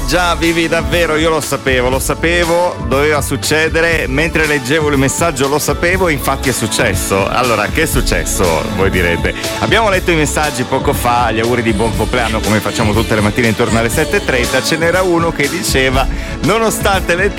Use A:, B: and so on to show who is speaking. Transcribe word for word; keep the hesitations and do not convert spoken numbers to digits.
A: già, Vivi, davvero, io lo sapevo, lo sapevo, doveva succedere, mentre leggevo il messaggio lo sapevo, infatti è successo. Allora, che è successo? Voi direte. Abbiamo letto i messaggi poco fa, gli auguri di buon compleanno come facciamo tutte le mattine intorno alle sette e trenta, ce n'era uno che diceva: nonostante l'età